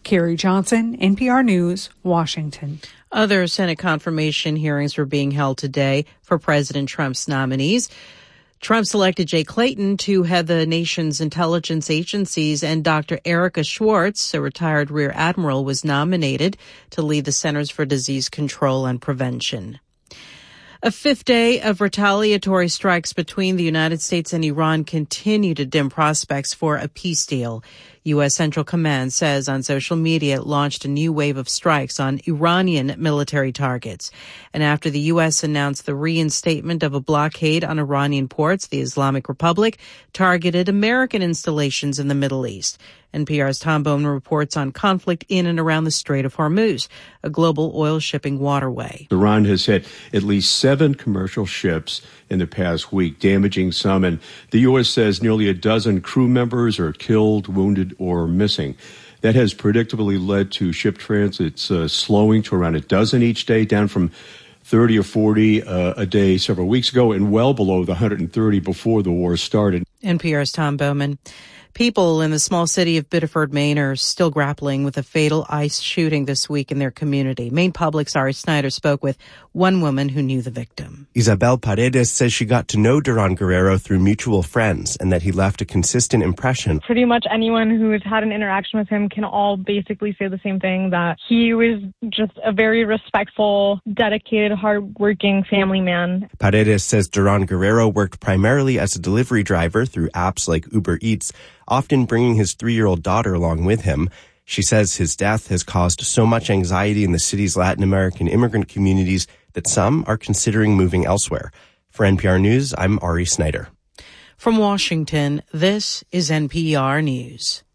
Carrie Johnson, NPR News, Washington. Other Senate confirmation hearings were being held today for President Trump's nominees. Trump selected Jay Clayton to head the nation's intelligence agencies, and Dr. Erica Schwartz, a retired Rear Admiral, was nominated to lead the Centers for Disease Control and Prevention. A fifth day of retaliatory strikes between the United States and Iran continue to dim prospects for a peace deal. U.S. Central Command says on social media it launched a new wave of strikes on Iranian military targets. And after the U.S. announced the reinstatement of a blockade on Iranian ports, the Islamic Republic targeted American installations in the Middle East. NPR's Tom Bowman reports on conflict in and around the Strait of Hormuz, a global oil shipping waterway. Iran has hit at least 7 commercial ships in the past week, damaging some, and the U.S. says nearly a dozen crew members are killed, wounded, or missing. That has predictably led to ship transits slowing to around a dozen each day, down from 30 or 40 a day several weeks ago, and well below the 130 before the war started. NPR's Tom Bowman. People in the small city of Biddeford, Maine are still grappling with a fatal ICE shooting this week in their community. Maine Public's Ari Snyder spoke with one woman who knew the victim. Isabel Paredes says she got to know Duran Guerrero through mutual friends and that he left a consistent impression. Pretty much anyone who has had an interaction with him can all basically say the same thing, that he was just a very respectful, dedicated, hardworking family man. Paredes says Duran Guerrero worked primarily as a delivery driver through apps like Uber Eats, often bringing his 3-year-old daughter along with him. She says his death has caused so much anxiety in the city's Latin American immigrant communities that some are considering moving elsewhere. For NPR News, I'm Ari Snyder. From Washington, this is NPR News.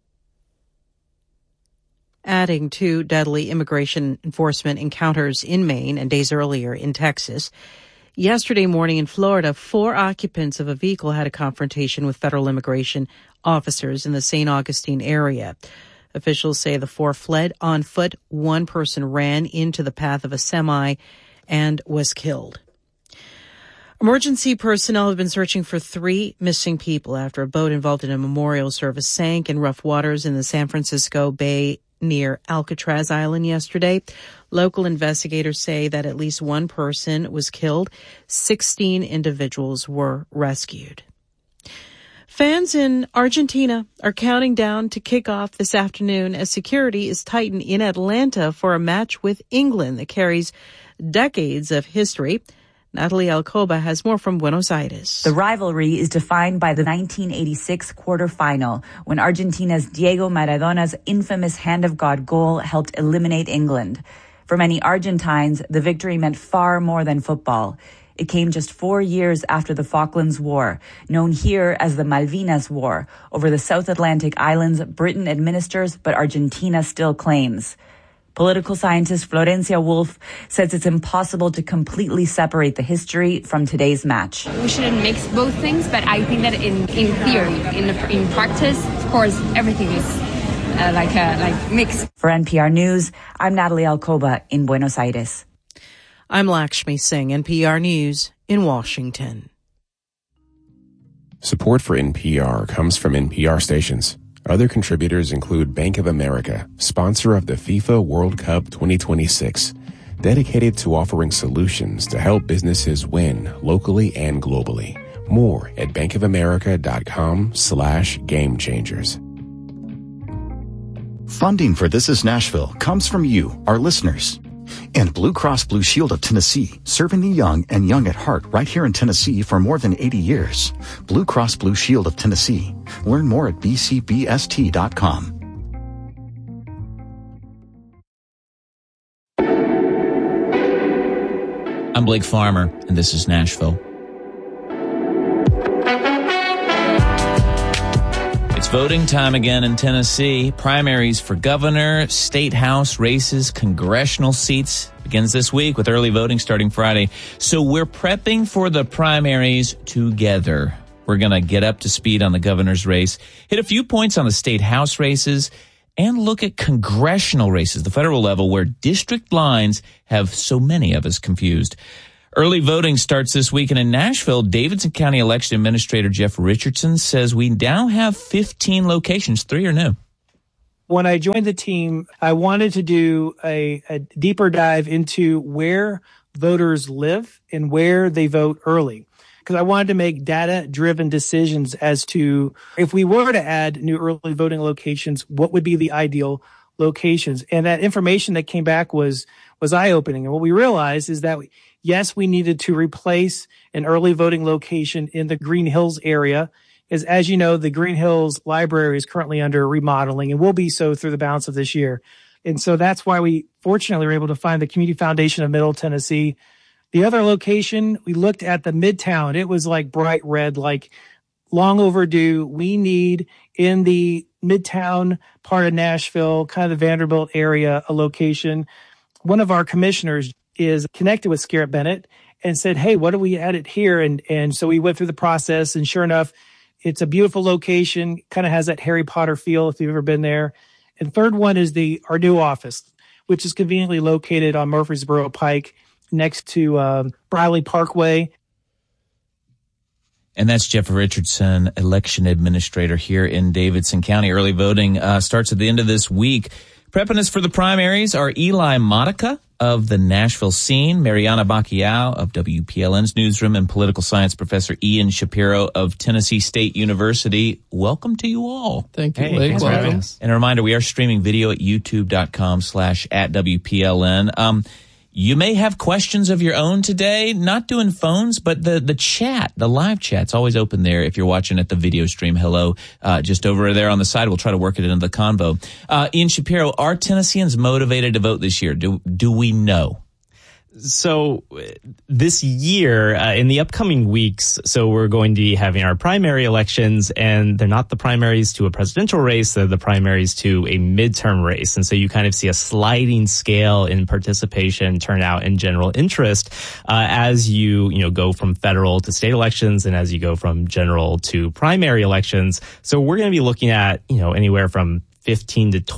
Adding to deadly immigration enforcement encounters in Maine and days earlier in Texas, yesterday morning in Florida, 4 occupants of a vehicle had a confrontation with federal immigration officers in the St. Augustine area. Officials say the 4 fled on foot. One person ran into the path of a semi and was killed. Emergency personnel have been searching for 3 missing people after a boat involved in a memorial service sank in rough waters in the San Francisco Bay near Alcatraz Island yesterday. Local investigators say that at least one person was killed. 16 individuals were rescued. Fans in Argentina are counting down to kick off this afternoon as security is tightened in Atlanta for a match with England that carries decades of history. Natalie Alcoba has more from Buenos Aires. The rivalry is defined by the 1986 quarterfinal, when Argentina's Diego Maradona's infamous Hand of God goal helped eliminate England. For many Argentines, the victory meant far more than football. It came just 4 years after the Falklands War, known here as the Malvinas War, over the South Atlantic islands Britain administers but Argentina still claims. Political scientist Florencia Wolf says it's impossible to completely separate the history from today's match. We shouldn't mix both things, but I think that in theory, in practice, of course, everything is like mixed. For NPR News, I'm Natalie Alcoba in Buenos Aires. I'm Lakshmi Singh, NPR News in Washington. Support for NPR comes from NPR stations. Other contributors include Bank of America, sponsor of the FIFA World Cup 2026, dedicated to offering solutions to help businesses win locally and globally. More at bankofamerica.com/gamechangers. Funding for This Is Nashville comes from you, our listeners. And Blue Cross Blue Shield of Tennessee, serving the young and young at heart right here in Tennessee for more than 80 years. Blue Cross Blue Shield of Tennessee. Learn more at bcbst.com. I'm Blake Farmer, and this is Nashville. It's voting time again in Tennessee. Primaries for governor, state house races, congressional seats begins this week with early voting starting Friday. So we're prepping for the primaries together. We're going to get up to speed on the governor's race, hit a few points on the state house races, and look at congressional races, the federal level, where district lines have so many of us confused. Early voting starts this weekend in Nashville. Davidson County Election Administrator Jeff Richardson says we now have 15 locations. 3 are new. When I joined the team, I wanted to do a deeper dive into where voters live and where they vote early, because I wanted to make data-driven decisions as to if we were to add new early voting locations, what would be the ideal locations. And that information that came back was eye-opening. And what we realized is that, yes, we needed to replace an early voting location in the Green Hills area. As you know, the Green Hills Library is currently under remodeling and will be so through the balance of this year. And so that's why we fortunately were able to find the Community Foundation of Middle Tennessee. The other location, we looked at the Midtown. It was like bright red, like long overdue. We need in the Midtown part of Nashville, kind of the Vanderbilt area, a location. One of our commissioners is connected with Scarrett Bennett and said, hey, what do we add it here? And so we went through the process, and sure enough, it's a beautiful location, kind of has that Harry Potter feel if you've ever been there. And third one is our new office, which is conveniently located on Murfreesboro Pike next to Briley Parkway. And that's Jeff Richardson, election administrator here in Davidson County. Early voting starts at the end of this week. Prepping us for the primaries are Eli Modica of the Nashville Scene, Mariana Bacchiao of WPLN's newsroom, and political science professor Ian Shapiro of Tennessee State University. Welcome to you all. Thank you, Blake. Welcome. And a reminder, we are streaming video at youtube.com/@WPLN. You may have questions of your own today, not doing phones, but the chat, the live chat's always open there. If you're watching at the video stream, hello, just over there on the side. We'll try to work it into the convo. Ian Shapiro, are Tennesseans motivated to vote this year? Do we know? So this year, in the upcoming weeks, so we're going to be having our primary elections, and they're not the primaries to a presidential race, they're the primaries to a midterm race. And so you kind of see a sliding scale in participation, turnout, and general interest as you go from federal to state elections and as you go from general to primary elections. So we're going to be looking at, anywhere from 15 to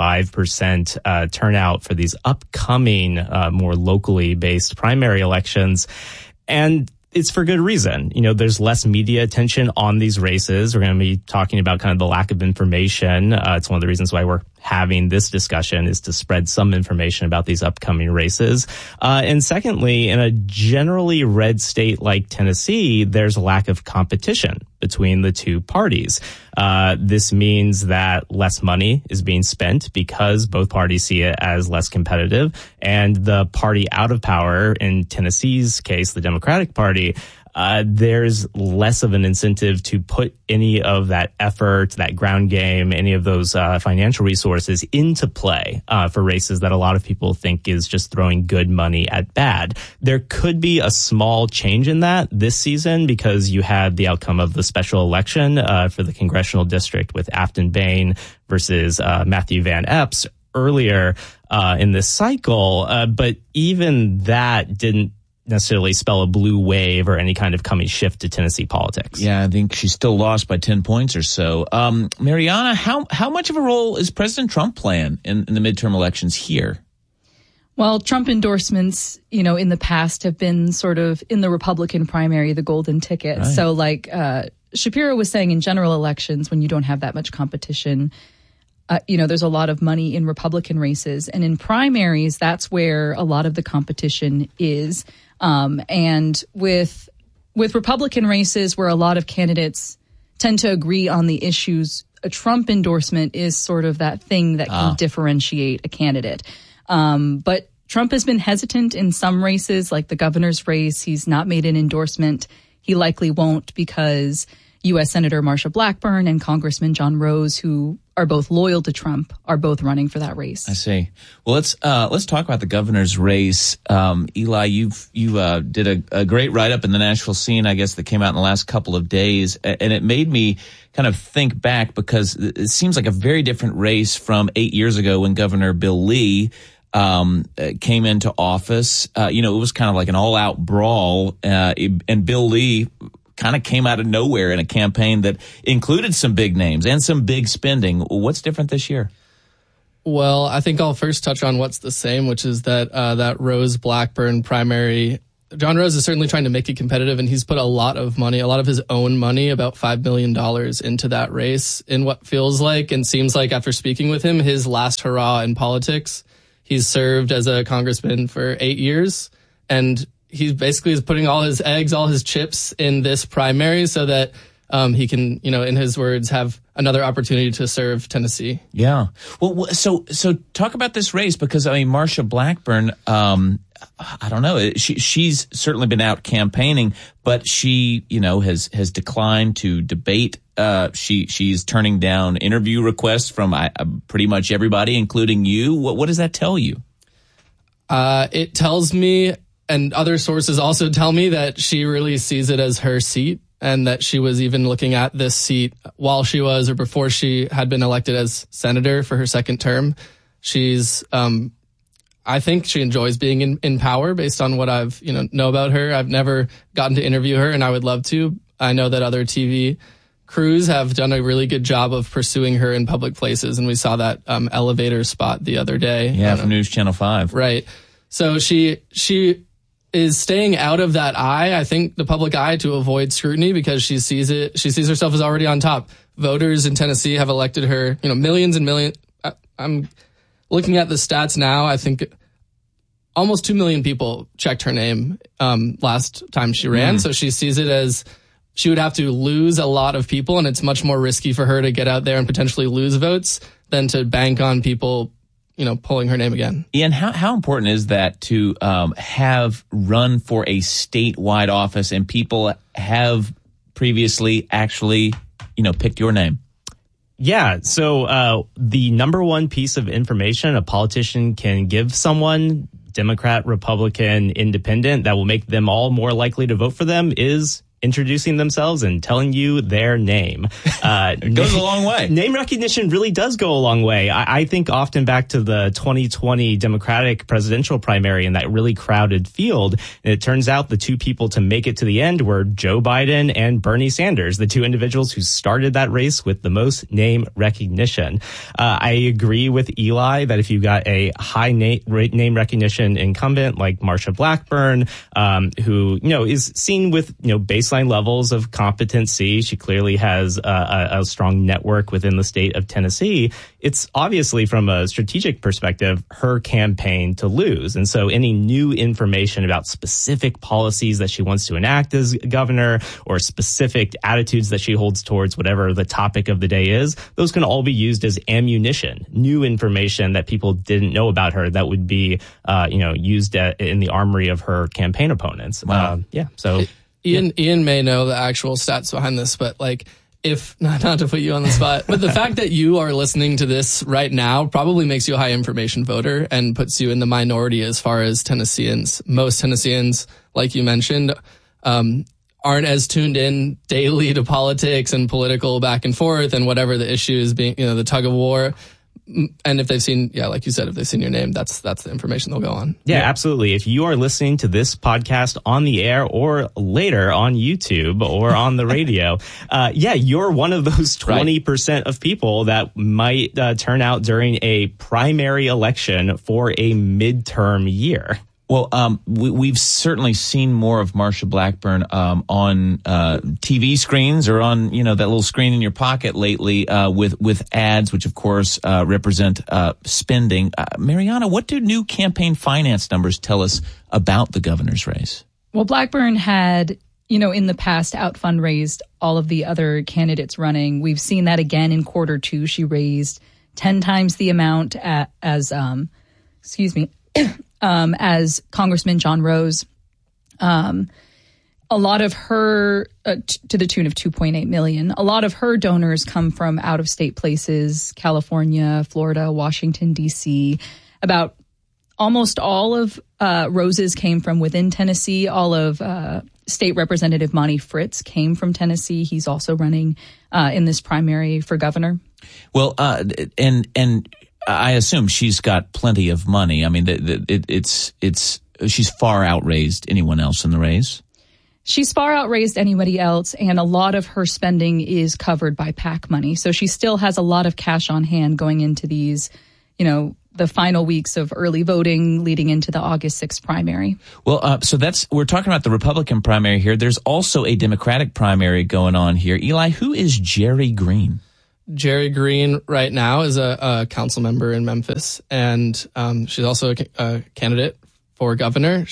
25% turnout for these upcoming, more locally based primary elections. And it's for good reason. There's less media attention on these races. We're going to be talking about kind of the lack of information. It's one of the reasons why we're having this discussion, is to spread some information about these upcoming races. And secondly, in a generally red state like Tennessee, there's a lack of competition between the two parties. This means that less money is being spent because both parties see it as less competitive. And the party out of power, in Tennessee's case, the Democratic Party, there's less of an incentive to put any of that effort, that ground game, any of those financial resources into play for races that a lot of people think is just throwing good money at bad. There could be a small change in that this season because you had the outcome of the special election for the congressional district with Afton Bain versus Matthew Van Epps earlier in this cycle. But even that didn't necessarily spell a blue wave or any kind of coming shift to Tennessee politics. Yeah, I think she's still lost by 10 points or so. Mariana, how much of a role is President Trump playing in the midterm elections here? Well, Trump endorsements, in the past have been sort of in the Republican primary, the golden ticket. Right. So like Shapiro was saying, in general elections, when you don't have that much competition, there's a lot of money in Republican races. And in primaries, that's where a lot of the competition is. And with Republican races where a lot of candidates tend to agree on the issues, a Trump endorsement is sort of that thing that can differentiate a candidate. But Trump has been hesitant in some races, like the governor's race. He's not made an endorsement. He likely won't because U.S. Senator Marsha Blackburn and Congressman John Rose, who are both loyal to Trump, are both running for that race. I see. Well, let's talk about the governor's race. Eli, you did a great write-up in the Nashville Scene, I guess, that came out in the last couple of days, and it made me kind of think back because it seems like a very different race from 8 years ago when Governor Bill Lee came into office. It was kind of like an all-out brawl, and Bill Lee kind of came out of nowhere in a campaign that included some big names and some big spending. What's different this year? Well, I think I'll first touch on what's the same, which is that that Rose Blackburn primary John Rose is certainly trying to make it competitive, and he's put a lot of money, a lot of his own money, about $5 million into that race in what feels like and seems like, after speaking with him, his last hurrah in politics. He's served as a congressman for 8 years, and he basically is putting all his eggs, all his chips in this primary so that he can, in his words, have another opportunity to serve Tennessee. Yeah. Well, so talk about this race, because, Marsha Blackburn, I don't know. She's certainly been out campaigning, but she, has declined to debate. She's turning down interview requests from pretty much everybody, including you. What does that tell you? It tells me, and other sources also tell me, that she really sees it as her seat, and that she was even looking at this seat while she was, or before she had been elected as senator for her second term. She's, I think she enjoys being in power based on what I've, know about her. I've never gotten to interview her, and I would love to. I know that other TV crews have done a really good job of pursuing her in public places, and we saw that elevator spot the other day. Yeah, from News Channel 5. Right. So she is staying out of that eye, I think, the public eye, to avoid scrutiny, because she sees herself as already on top. Voters in Tennessee have elected her, millions and millions. I'm looking at the stats now. I think almost 2 million people checked her name last time she ran. So she sees it as she would have to lose a lot of people, and it's much more risky for her to get out there and potentially lose votes than to bank on people pulling her name again. Ian, how important is that to have run for a statewide office and people have previously actually, picked your name? Yeah. So the number one piece of information a politician can give someone, Democrat, Republican, Independent, that will make them all more likely to vote for them is introducing themselves and telling you their name. It goes a long way. Name recognition really does go a long way. I think often back to the 2020 Democratic presidential primary in that really crowded field. And it turns out the two people to make it to the end were Joe Biden and Bernie Sanders, the two individuals who started that race with the most name recognition. I agree with Eli that if you've got a high name recognition incumbent like Marsha Blackburn, who, is seen with, baseline levels of competency. She clearly has a strong network within the state of Tennessee. It's obviously, from a strategic perspective, her campaign to lose. And so any new information about specific policies that she wants to enact as governor, or specific attitudes that she holds towards whatever the topic of the day is, those can all be used as ammunition, new information that people didn't know about her that would be, used in the armory of her campaign opponents. Wow. So Ian may know the actual stats behind this, but if not to put you on the spot, but the fact that you are listening to this right now probably makes you a high information voter and puts you in the minority as far as Tennesseans. Most Tennesseans, like you mentioned, aren't as tuned in daily to politics and political back and forth and whatever the issue is being, the tug of war. And if they've seen, like you said, if they've seen your name, that's the information they'll go on. Yeah, absolutely. If you are listening to this podcast on the air or later on YouTube or on the radio, you're one of those 20% of people that might turn out during a primary election for a midterm year. Well, we've certainly seen more of Marsha Blackburn on TV screens or on, that little screen in your pocket lately with ads, which, of course, represent spending. Mariana, what do new campaign finance numbers tell us about the governor's race? Well, Blackburn had, in the past out fundraised all of the other candidates running. We've seen that again in quarter two. She raised 10 times the amount as Congressman John Rose. A lot of her, to the tune of $2.8 million, a lot of her donors come from out-of-state places, California, Florida, Washington, D.C. About almost all of Rose's came from within Tennessee. All of State Representative Monty Fritz came from Tennessee. He's also running in this primary for governor. Well, and I assume she's got plenty of money. I mean, she's far outraised anyone else in the race. She's far outraised anybody else, and a lot of her spending is covered by PAC money. So she still has a lot of cash on hand going into these, the final weeks of early voting leading into the August 6th primary. Well, we're talking about the Republican primary here. There's also a Democratic primary going on here. Eli, who is Jerry Green? Jerry Green right now is a council member in Memphis, and she's also a candidate for governor.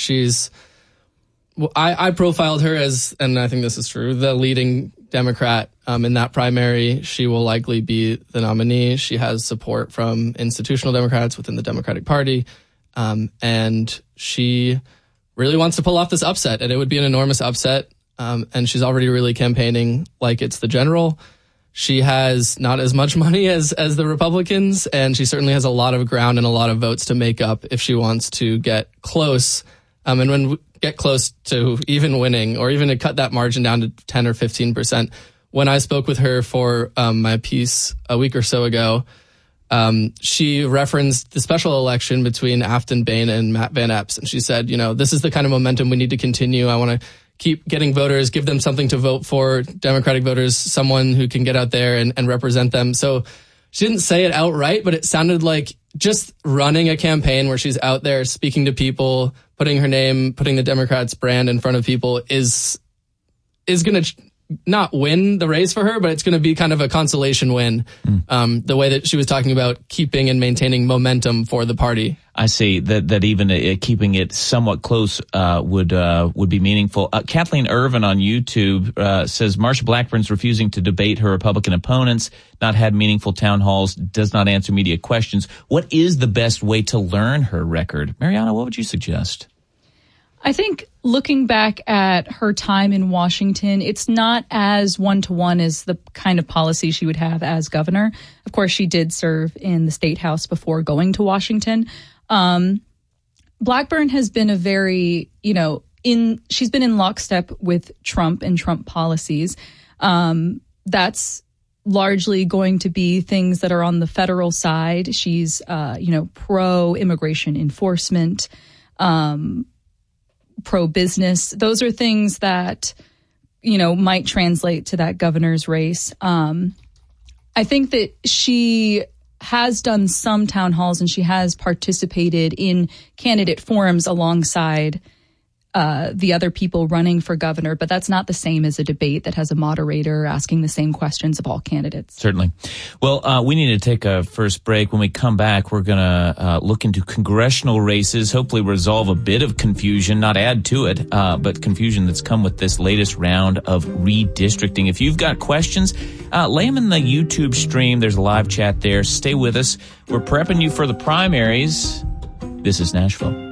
I profiled her as, and I think this is true, the leading Democrat in that primary. She will likely be the nominee. She has support from institutional Democrats within the Democratic Party, and she really wants to pull off this upset, and it would be an enormous upset, and she's already really campaigning like it's the general. She has not as much money as the Republicans, and she certainly has a lot of ground and a lot of votes to make up if she wants to get close. And when we get close to even winning, or even to cut that margin down to 10 or 15%. When I spoke with her for my piece a week or so ago, she referenced the special election between Afton Bain and Matt Van Epps. And she said, this is the kind of momentum we need to continue. I want to keep getting voters, give them something to vote for, Democratic voters, someone who can get out there and represent them. So she didn't say it outright, but it sounded like just running a campaign where she's out there speaking to people, putting her name, putting the Democrats' brand in front of people is going to not win the race for her, but it's going to be kind of a consolation win. The way that she was talking about keeping and maintaining momentum for the party. I see that even keeping it somewhat close would be meaningful. Kathleen Irvin on YouTube says Marsha Blackburn's refusing to debate her Republican opponents, not had meaningful town halls, does not answer media questions. What is the best way to learn her record? Mariana, what would you suggest? I think looking back at her time in Washington, it's not as one-to-one as the kind of policy she would have as governor. Of course, she did serve in the State House before going to Washington. Blackburn has been a very, she's been in lockstep with Trump and Trump policies. That's largely going to be things that are on the federal side. She's, pro-immigration enforcement, pro-business. Those are things that, might translate to that governor's race. I think that she has done some town halls and she has participated in candidate forums alongside the other people running for governor, but that's not the same as a debate that has a moderator asking the same questions of all candidates. Certainly. Well, we need to take a first break. When we come back, we're going to look into congressional races, hopefully resolve a bit of confusion, not add to it, but confusion that's come with this latest round of redistricting. If you've got questions, lay them in the YouTube stream. There's a live chat there. Stay with us. We're prepping you for the primaries. This is Nashville.